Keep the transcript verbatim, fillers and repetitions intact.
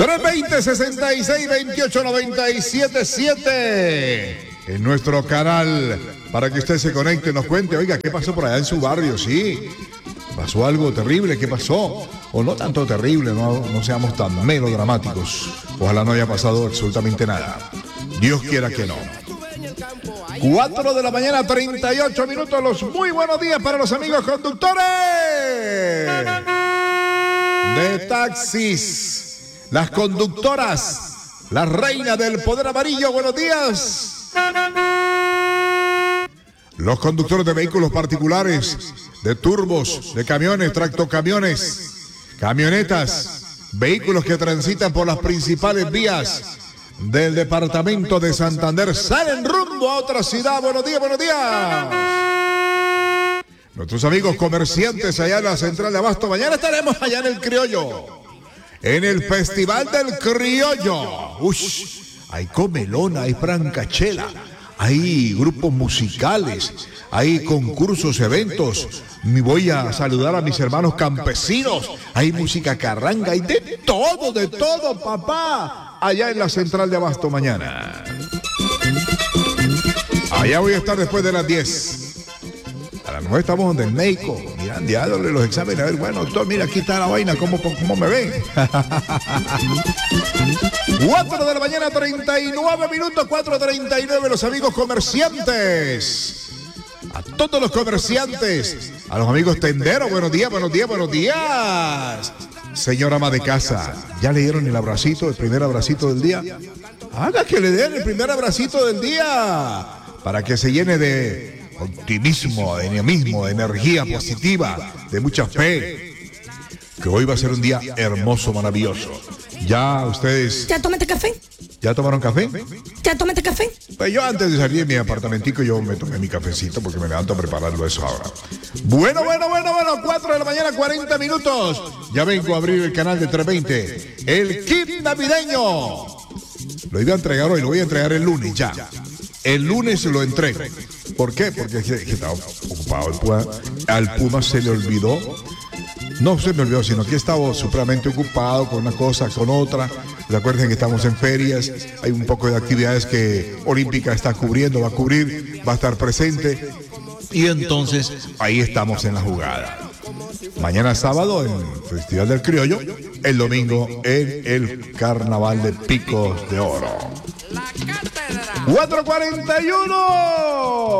tres veinte, sesenta y seis, veintiocho, noventa y siete, siete. En nuestro canal, para que usted se conecte y nos cuente, oiga, ¿qué pasó por allá en su barrio? Sí, pasó algo terrible, ¿qué pasó? O no tanto terrible, no, no seamos tan melodramáticos. Ojalá no haya pasado absolutamente nada. Dios quiera que no. cuatro de la mañana, treinta y ocho minutos. Los muy buenos días para los amigos conductores de taxis, las conductoras, la reina del poder amarillo. Buenos días. Los conductores de vehículos particulares, de turbos, de camiones, tractocamiones, camionetas, vehículos que transitan por las principales vías del departamento de Santander, salen rumbo a otra ciudad. Buenos días, buenos días. Nuestros amigos comerciantes allá en la central de Abasto. Mañana estaremos allá en el Criollo, en el Festival del Criollo. Ush, hay comelona, hay francachela, hay grupos musicales, hay concursos, eventos. Me voy a saludar a mis hermanos campesinos. Hay música carranga, hay de todo, de todo, papá. Allá en la central de Abasto mañana. Allá voy a estar después de las diez. A las nueve estamos donde el médico, mirando, dándole los exámenes. A ver, bueno, doctor, mira, aquí está la vaina, ¿cómo, cómo me ven? cuatro de la mañana, treinta y nueve minutos, cuatro treinta y nueve, los amigos comerciantes. A todos los comerciantes, a los amigos tenderos, buenos días, buenos días, buenos días. Señora ama de casa, ¿ya le dieron el abracito, el primer abracito del día? Haga que le den el primer abracito del día para que se llene de optimismo, de dinamismo, de energía positiva, de mucha fe. Que hoy va a ser un día hermoso, maravilloso. Ya ustedes... ¿Ya tomaste café? ¿Ya tomaron café? ¿Ya tomaste café? Pues yo antes de salir de mi apartamentico, yo me tomé mi cafecito porque me levanto a prepararlo eso ahora. Bueno, bueno, bueno, bueno, cuatro de la mañana, cuarenta minutos. Ya vengo a abrir el canal de trescientos veinte. El kit navideño. Lo iba a entregar hoy, lo voy a entregar el lunes ya. El lunes lo entrego. ¿Por qué? Porque estaba ocupado el Puma. Al Puma se le olvidó. No se me olvidó, sino que he estado supremamente ocupado con una cosa, con otra. Recuerden que estamos en ferias, hay un poco de actividades que Olímpica está cubriendo, va a cubrir, va a estar presente. Y entonces ahí estamos en la jugada. Mañana sábado en el Festival del Criollo, el domingo en el Carnaval de Picos de Oro. cuatro cuarenta y uno